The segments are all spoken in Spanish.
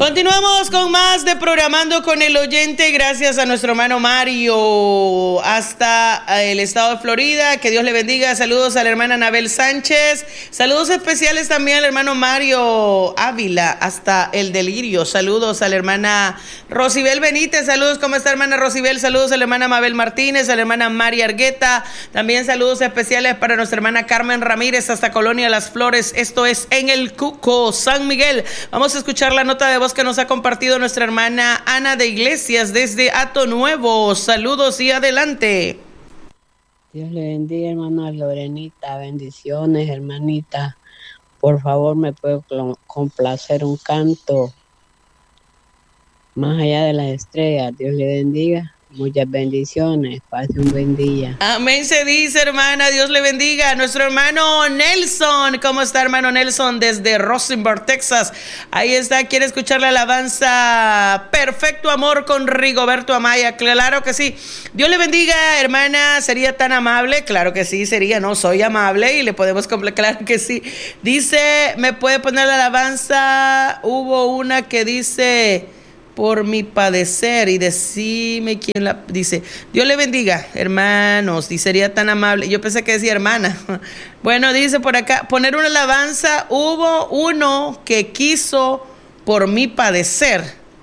Continuamos con más de Programando con el Oyente, gracias a nuestro hermano Mario hasta el estado de Florida, que Dios le bendiga. Saludos a la hermana Anabel Sánchez, saludos especiales también al hermano Mario Ávila hasta el Delirio, saludos a la hermana Rosibel Benítez, saludos, ¿cómo está hermana Rosibel? Saludos a la hermana Mabel Martínez, a la hermana María Argueta, también saludos especiales para nuestra hermana Carmen Ramírez hasta Colonia Las Flores, esto es en el Cuco, San Miguel. Vamos a escuchar la nota de voz que nos ha compartido nuestra hermana Ana de Iglesias desde Hato Nuevo. Saludos y adelante. Dios le bendiga, hermana Lorenita. Bendiciones, hermanita. Por favor, me puedo complacer un canto más allá de las estrellas. Dios le bendiga. Muchas bendiciones, pase un buen día. Amén se dice, hermana, Dios le bendiga. Nuestro hermano Nelson, ¿cómo está hermano Nelson? Desde Rosenberg, Texas. Ahí está, quiere escuchar la alabanza Perfecto Amor con Rigoberto Amaya. Claro que sí. Dios le bendiga, hermana, ¿sería tan amable? Claro que sí, sería, no, soy amable y le podemos complacer, claro que sí. Dice, ¿me puede poner la alabanza? Hubo una que dice... por mi padecer, y decime quién la dice. Dios le bendiga, hermanos, y sería tan amable. Yo pensé que decía hermana. Bueno, dice por acá, poner una alabanza. Hubo uno que quiso por mi padecer.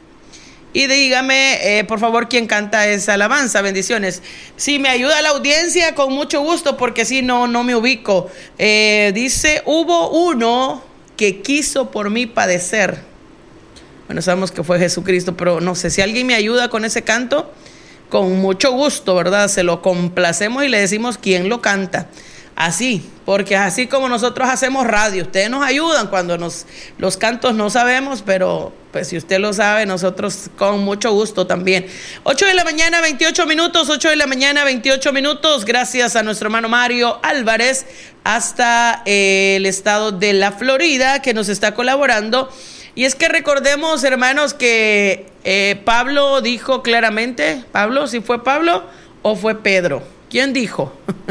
Y dígame, por favor, quién canta esa alabanza. Bendiciones. Si me ayuda la audiencia, con mucho gusto, porque si no me ubico. Dice, hubo uno que quiso por mi padecer. Bueno, sabemos que fue Jesucristo, pero no sé si alguien me ayuda con ese canto, con mucho gusto, ¿verdad? Se lo complacemos y le decimos quién lo canta. Así, porque así como nosotros hacemos radio, ustedes nos ayudan cuando los cantos no sabemos, pero pues si usted lo sabe, nosotros con mucho gusto también. 8 de la mañana, 28 minutos, 8 de la mañana, 28 minutos. Gracias a nuestro hermano Mario Álvarez hasta el estado de la Florida, que nos está colaborando. Y es que recordemos, hermanos, que Pablo dijo claramente, Pablo, ¿si fue Pablo o fue Pedro? ¿Quién dijo?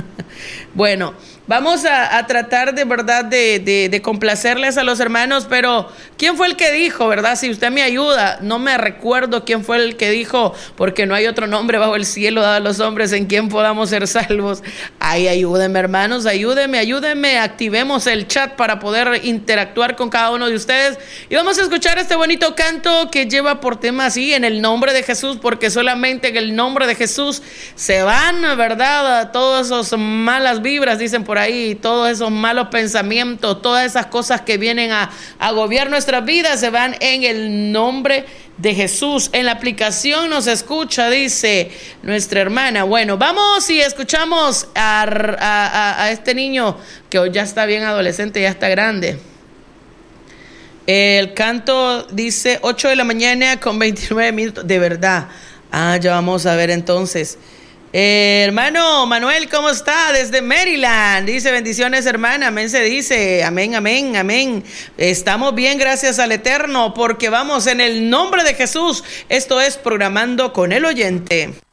Bueno, vamos a tratar de verdad de complacerles a los hermanos, pero ¿quién fue el que dijo, verdad? Si usted me ayuda, no me recuerdo quién fue el que dijo, porque no hay otro nombre bajo el cielo dado a los hombres en quien podamos ser salvos. Ay, ayúdenme, hermanos, ayúdenme, activemos el chat para poder interactuar con cada uno de ustedes. Y vamos a escuchar este bonito canto que lleva por tema así, en el nombre de Jesús, porque solamente en el nombre de Jesús se van, ¿verdad? Todas esas malas vibras, dicen por ahí, todos esos malos pensamientos, todas esas cosas que vienen a agobiar nuestras vidas, se van en el nombre de Jesús. En la aplicación nos escucha, dice nuestra hermana. Bueno, vamos y escuchamos a este niño que hoy ya está bien adolescente, ya está grande. El canto dice 8 de la mañana con 29 minutos, de verdad. Ya vamos a ver entonces. Hermano Manuel, ¿cómo está? Desde Maryland. Dice, bendiciones, hermana. Amén se dice. Amén, amén, amén. Estamos bien, gracias al Eterno, porque vamos en el nombre de Jesús. Esto es Programando con el Oyente.